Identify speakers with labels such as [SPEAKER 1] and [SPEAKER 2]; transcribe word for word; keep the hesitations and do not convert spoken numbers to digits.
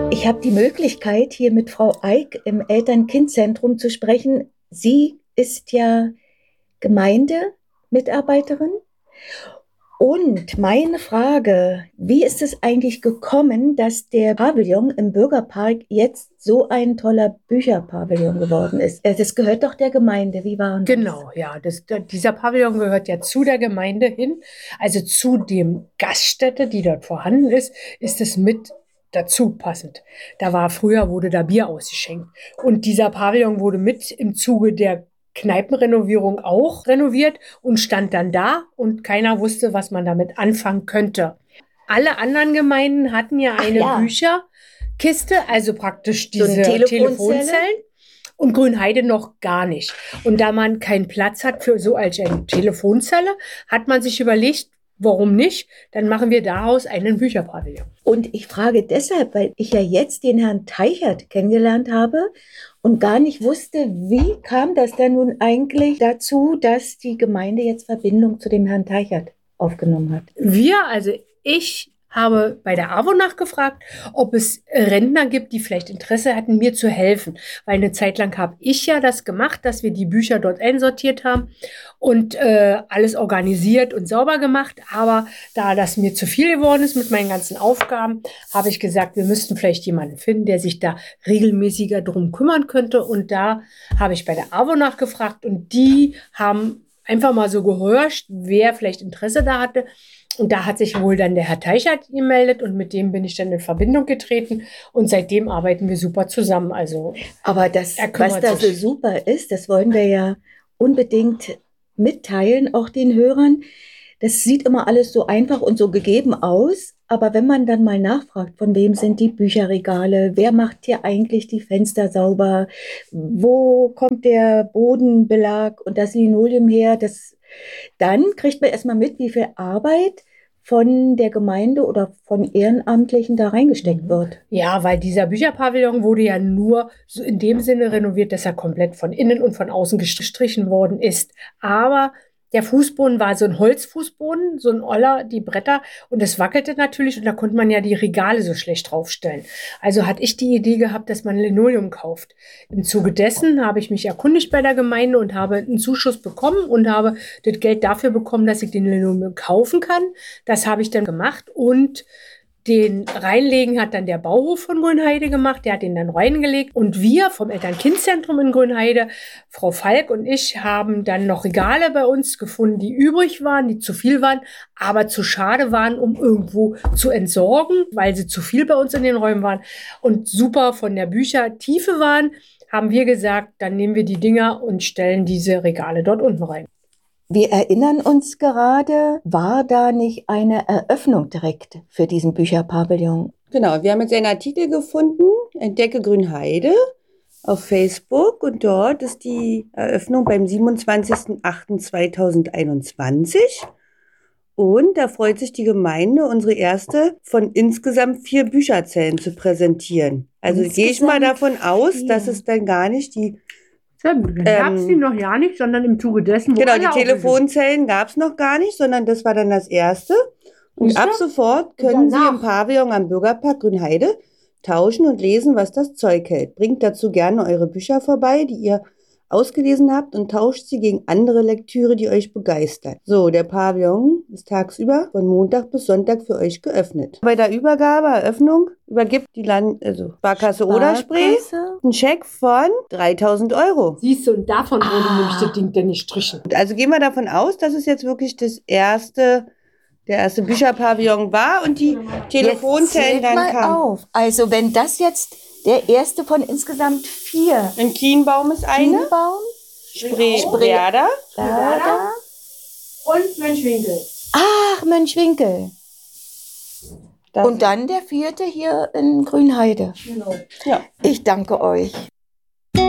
[SPEAKER 1] Ich habe die Möglichkeit, hier mit Frau Eick im Eltern-Kind-Zentrum zu sprechen. Sie ist ja Gemeindemitarbeiterin. Und meine Frage, wie ist es eigentlich gekommen, dass der Pavillon im Bürgerpark jetzt so ein toller Bücherpavillon geworden ist? Äh, Das gehört doch der Gemeinde. Wie war das?
[SPEAKER 2] Genau, ja. Das, da- dieser Pavillon gehört ja zu der Gemeinde hin. Also zu dem Gaststätte, die dort vorhanden ist, ist es mit dazu passend. Da war früher, wurde da Bier ausgeschenkt. Und dieser Pavillon wurde mit im Zuge der Kneipenrenovierung auch renoviert und stand dann da und keiner wusste, was man damit anfangen könnte. Alle anderen Gemeinden hatten ja eine
[SPEAKER 1] ja.
[SPEAKER 2] Bücherkiste, also praktisch
[SPEAKER 1] So eine
[SPEAKER 2] diese
[SPEAKER 1] Telefonzelle?
[SPEAKER 2] Telefonzellen. Und Grünheide noch gar nicht. Und da man keinen Platz hat für so als eine Telefonzelle, hat man sich überlegt, warum nicht? Dann machen wir daraus einen Bücherpavillon.
[SPEAKER 1] Und ich frage deshalb, weil ich ja jetzt den Herrn Teichert kennengelernt habe und gar nicht wusste, wie kam das denn nun eigentlich dazu, dass die Gemeinde jetzt Verbindung zu dem Herrn Teichert aufgenommen hat.
[SPEAKER 2] Wir, also ich, habe bei der AWO nachgefragt, ob es Rentner gibt, die vielleicht Interesse hatten, mir zu helfen. Weil eine Zeit lang habe ich ja das gemacht, dass wir die Bücher dort einsortiert haben und äh, alles organisiert und sauber gemacht. Aber da das mir zu viel geworden ist mit meinen ganzen Aufgaben, habe ich gesagt, wir müssten vielleicht jemanden finden, der sich da regelmäßiger drum kümmern könnte. Und da habe ich bei der AWO nachgefragt und die haben einfach mal so gehorcht, wer vielleicht Interesse da hatte. Und da hat sich wohl dann der Herr Teichert gemeldet und mit dem bin ich dann in Verbindung getreten und seitdem arbeiten wir super zusammen. Also,
[SPEAKER 1] aber das, was da so super ist, das wollen wir ja unbedingt mitteilen, auch den Hörern. Das sieht immer alles so einfach und so gegeben aus, aber wenn man dann mal nachfragt, von wem sind die Bücherregale, wer macht hier eigentlich die Fenster sauber, wo kommt der Bodenbelag und das Linoleum her, das, dann kriegt man erstmal mit, wie viel Arbeit von der Gemeinde oder von Ehrenamtlichen da reingesteckt wird.
[SPEAKER 2] Ja, weil dieser Bücherpavillon wurde ja nur so in dem Sinne renoviert, dass er komplett von innen und von außen gestrichen worden ist. Aber der Fußboden war so ein Holzfußboden, so ein Oller, die Bretter, und es wackelte natürlich und da konnte man ja die Regale so schlecht draufstellen. Also hatte ich die Idee gehabt, dass man Linoleum kauft. Im Zuge dessen habe ich mich erkundigt bei der Gemeinde und habe einen Zuschuss bekommen und habe das Geld dafür bekommen, dass ich den Linoleum kaufen kann. Das habe ich dann gemacht und den Reinlegen hat dann der Bauhof von Grünheide gemacht, der hat den dann reingelegt. Und wir vom Eltern-Kind-Zentrum in Grünheide, Frau Falk und ich, haben dann noch Regale bei uns gefunden, die übrig waren, die zu viel waren, aber zu schade waren, um irgendwo zu entsorgen, weil sie zu viel bei uns in den Räumen waren und super von der Büchertiefe waren, haben wir gesagt, dann nehmen wir die Dinger und stellen diese Regale dort unten rein.
[SPEAKER 1] Wir erinnern uns gerade, war da nicht eine Eröffnung direkt für diesen Bücherpavillon?
[SPEAKER 3] Genau, wir haben jetzt einen Artikel gefunden, Entdecke Grünheide, auf Facebook. Und dort ist die Eröffnung beim siebenundzwanzigsten achten zweitausendeinundzwanzig. Und da freut sich die Gemeinde, unsere erste von insgesamt vier Bücherzellen zu präsentieren. Also gehe ich mal davon aus, vier. dass es dann gar nicht die...
[SPEAKER 2] Dann gab es die noch gar nicht, sondern im Zuge dessen...
[SPEAKER 3] Genau, die Telefonzellen gab es noch gar nicht, sondern das war dann das erste. Und ab sofort können Sie im Pavillon am Bürgerpark Grünheide tauschen und lesen, was das Zeug hält. Bringt dazu gerne eure Bücher vorbei, die ihr ausgelesen habt, und tauscht sie gegen andere Lektüre, die euch begeistert. So, der Pavillon ist tagsüber von Montag bis Sonntag für euch geöffnet. Bei der Übergabe, Eröffnung, übergibt die Land, also Sparkasse, Sparkasse Oderspree einen Scheck von dreitausend Euro.
[SPEAKER 2] Siehst du, und davon wurde ah. nämlich das Ding dann gestrichen.
[SPEAKER 3] Also gehen wir davon aus, dass es jetzt wirklich das erste, der erste Bücherpavillon war und die Telefonzellen dann
[SPEAKER 1] mal
[SPEAKER 3] kamen.
[SPEAKER 1] Auf. Also wenn das jetzt der erste von insgesamt vier.
[SPEAKER 3] In Kienbaum ist eine.
[SPEAKER 1] Kienbaum,
[SPEAKER 3] Spree, Werder,
[SPEAKER 1] Werder
[SPEAKER 2] und Mönchwinkel.
[SPEAKER 1] Ach, Mönchwinkel. Das und dann der vierte hier in Grünheide.
[SPEAKER 2] Genau.
[SPEAKER 3] Ja.
[SPEAKER 1] Ich danke euch.